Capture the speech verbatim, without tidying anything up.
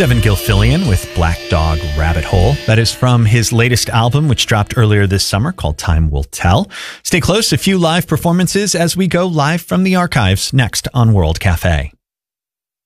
Devin Gilfillian with Black Dog Rabbit Hole. That is from his latest album, which dropped earlier this summer, called Time Will Tell. Stay close, a few live performances as we go live from the archives next on World Cafe.